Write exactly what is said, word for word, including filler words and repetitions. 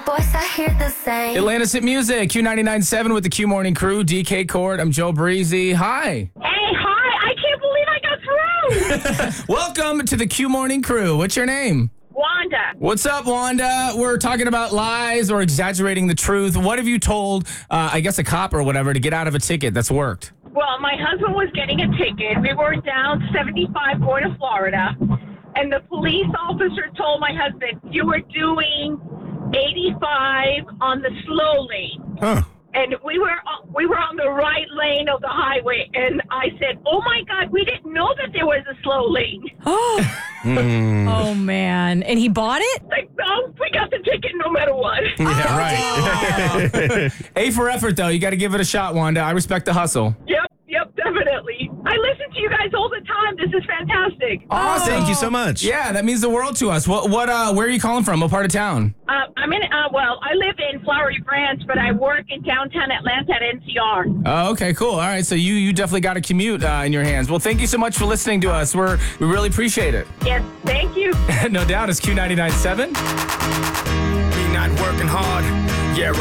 voice, I hear the same. Atlanta's Hit Music, Q ninety-nine point seven with the Q Morning Crew. D K Court, I'm Joe Breezy. Hi. Hey, hi. I can't believe I got through. Welcome to the Q Morning Crew. What's your name? Wanda. What's up, Wanda? We're talking about lies or exaggerating the truth. What have you told, uh, I guess, a cop or whatever to get out of a ticket that's worked? Well, my husband was getting a ticket. We were down seventy-five going to Florida, and the police officer told my husband, you were doing eighty-five on the slow lane. Huh. And we were we were on the right lane of the highway, and I said, oh, my God, we didn't know that there was a slow lane. Oh, oh man. And he bought it? Like, no, we got the ticket no matter what. Yeah, right. A for effort, though. You got to give it a shot, Wanda. I respect the hustle. Yep, yep, definitely. I listen to you guys all the time. This is fantastic. Awesome. Thank you so much. Yeah, that means the world to us. What? What? Uh, where are you calling from? What part of town? Uh, I'm in, uh, well, I live in Flowery Branch, but I work in downtown Atlanta at N C R. Oh, okay, cool. All right, so you you definitely got a commute uh, in your hands. Well, thank you so much for listening to us. We're we really appreciate it. Yes, thank you. No doubt. It's Q ninety-nine point seven. Me not working hard. Yeah.